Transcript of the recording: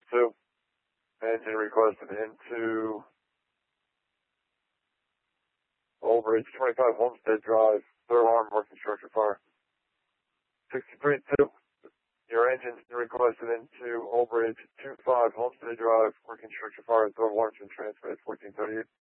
2. Engine requested into Old Bridge 25 Homestead Drive, third alarm, working structure fire. 63-2. Your engine's requested into Old Bridge 25 Homestead Drive, working structure fire, third alarm, transmit 1438.